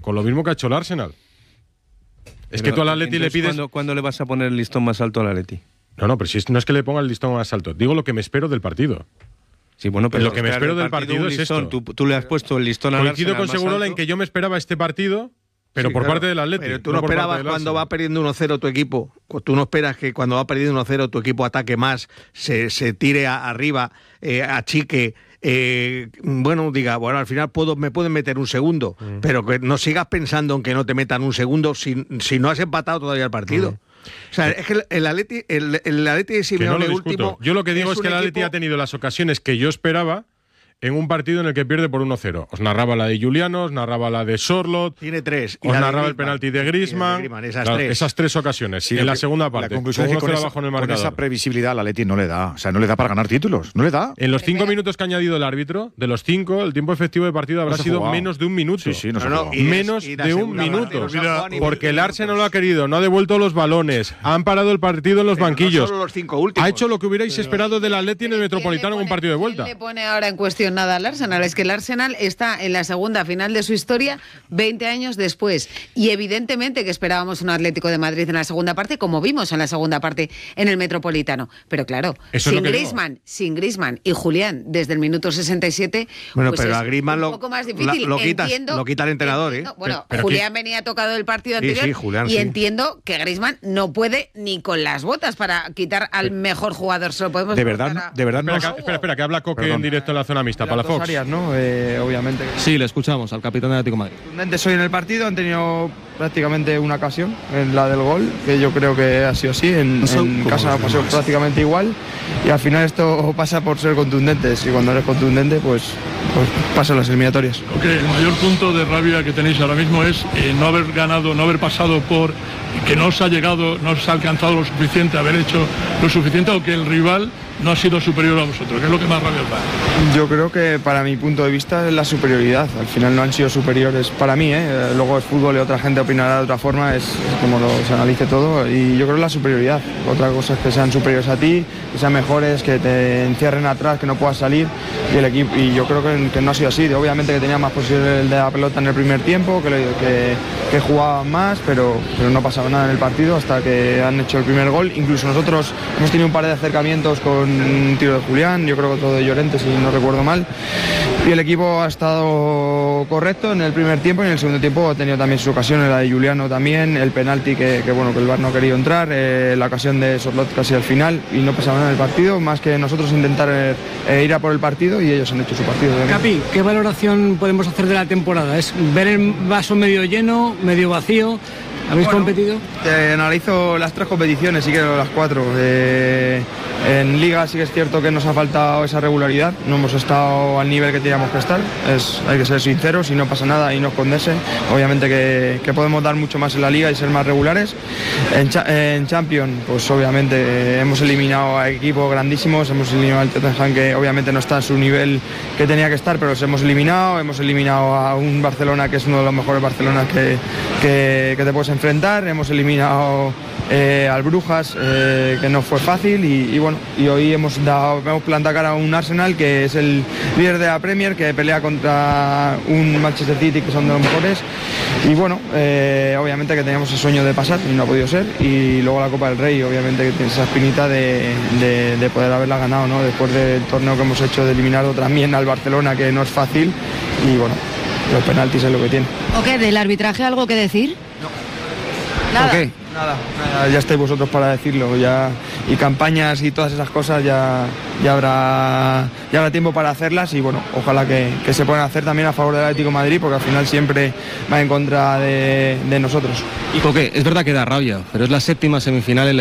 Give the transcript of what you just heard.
con lo mismo que ha hecho el Arsenal. Es que tú al Atleti le pides... ¿Cuándo le vas a poner el listón más alto al Atleti? No, pero si no es que le ponga el listón más alto. Digo lo que me espero del partido. Sí, bueno, pero lo que me espero del partido es esto. Tú le has puesto el listón al Arsenal. Coincido con Segurola en que yo me esperaba este partido, pero por parte del Atleti. Pero tú no esperabas cuando va perdiendo 1-0 tu equipo. Tú no esperas que cuando va perdiendo 1-0 tu equipo ataque más, se tire arriba, achique. Diga, bueno, al final me pueden meter un segundo, pero que no sigas pensando en que no te metan un segundo si no has empatado todavía el partido. O sea, es que el Atleti de Simeone último... Yo lo que digo es que el Atleti ha tenido las ocasiones que yo esperaba en un partido en el que pierde por 1-0. Os narraba la de Juliano, os narraba la de Sorloth. Tiene 3. Os narraba el penalti de Griezmann. Esas 3 ocasiones. Sí, en la segunda parte. La conclusión es que con esa previsibilidad al Atleti no le da. O sea, no le da para ganar títulos. No le da. En los 5 minutos que ha añadido el árbitro, de los 5, el tiempo efectivo de partido habrá sido menos de un minuto. Sí, menos de un minuto. Porque el Arsenal no lo ha querido, no ha devuelto los balones, han parado el partido en los banquillos. No solo los 5 últimos. Ha hecho lo que hubierais esperado del Atleti en el Metropolitano en un partido de vuelta. ¿Quién le pone ahora en cuestión nada al Arsenal? Es que el Arsenal está en la segunda final de su historia 20 años después. Y evidentemente que esperábamos un Atlético de Madrid en la segunda parte, como vimos en la segunda parte en el Metropolitano. Pero claro, sin Griezmann y Julián desde el minuto 67, bueno, pues pero es a Griezmann un poco más difícil. Lo quita el entrenador, ¿eh? Bueno, pero Julián venía tocado del partido anterior, sí, Julián, entiendo que Griezmann no puede ni con las botas para quitar al mejor jugador. Se lo podemos de verdad. Espera, que habla Coque en directo en la zona mixta para la Fox. ¿no? Obviamente. Sí, le escuchamos al capitán del Atlético de Madrid. Contundentes hoy en el partido, han tenido prácticamente una ocasión, en la del gol, que yo creo que ha sido así, en casa pasó prácticamente igual, y al final esto pasa por ser contundentes, y cuando eres contundente, pues pasan las eliminatorias. El mayor punto de rabia que tenéis ahora mismo es no haber ganado, no haber pasado por que no os ha llegado, no os ha alcanzado lo suficiente, haber hecho lo suficiente, o que el rival no ha sido superior a vosotros, que es lo que más rabia os da. Yo creo que para mi punto de vista es la superioridad. Al final no han sido superiores para mí, luego es fútbol y otra gente opinará de otra forma, es como se analice todo, y yo creo que la superioridad. Otra cosa es que sean superiores a ti, que sean mejores, que te encierren atrás, que no puedas salir, y el equipo, y yo creo que no ha sido así. Obviamente que tenía más posibilidades de la pelota en el primer tiempo, que jugaban más, pero no pasaba nada en el partido hasta que han hecho el primer gol. Incluso nosotros hemos tenido un par de acercamientos con un tiro de Julián, yo creo que otro de Llorente, si no recuerdo mal, y el equipo ha estado correcto en el primer tiempo, y en el segundo tiempo ha tenido también sus ocasiones, la de Juliano también, el penalti que el VAR no ha querido entrar, la ocasión de Sorloth casi al final, y no pasaba nada en el partido, más que nosotros intentar ir a por el partido, y ellos han hecho su partido. Capi, ¿qué valoración podemos hacer de la temporada? ¿Es ver el vaso medio lleno, medio vacío? ¿Habéis competido? Analizo las 3 competiciones, sí que las 4. En Liga sí que es cierto que nos ha faltado esa regularidad, no hemos estado al nivel que teníamos que estar, hay que ser sinceros, y no pasa nada y no esconderse. Obviamente que podemos dar mucho más en la Liga y ser más regulares. En Champions, pues obviamente hemos eliminado a equipos grandísimos, hemos eliminado al Tottenham, que obviamente no está en su nivel que tenía que estar, pero los hemos eliminado a un Barcelona que es uno de los mejores Barcelonas que te puedes enfrentar, hemos eliminado al Brujas, que no fue fácil, y bueno, y hoy hemos plantado cara a un Arsenal que es el líder de la Premier, que pelea contra un Manchester City que son de los mejores, y bueno, obviamente que teníamos el sueño de pasar y no ha podido ser, y luego la Copa del Rey, obviamente que tiene esa espinita de poder haberla ganado, ¿no? Después del torneo que hemos hecho de eliminar también al Barcelona, que no es fácil, y bueno, los penaltis es lo que tiene. ¿O ¿Del arbitraje algo que decir? No. ¿Nada? Okay. Nada, ya estáis vosotros para decirlo, ya, y campañas y todas esas cosas ya habrá tiempo para hacerlas, y bueno, ojalá que se puedan hacer también a favor del Atlético de Madrid, porque al final siempre va en contra de nosotros. Y Coque, es verdad que da rabia, pero es la 7ª semifinal en la